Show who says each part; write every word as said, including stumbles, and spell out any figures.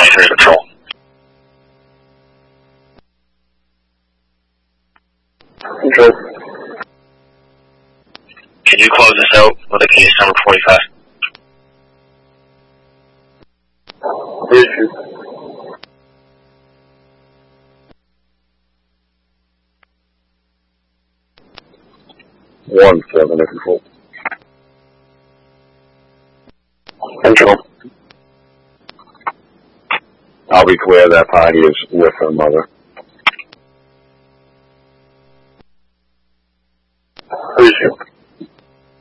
Speaker 1: twenty-three Control.
Speaker 2: Control.
Speaker 1: Can you close this out with a case number forty-five?
Speaker 2: Issue. One seven to Control. Control. I'll be clear, that party is with her mother.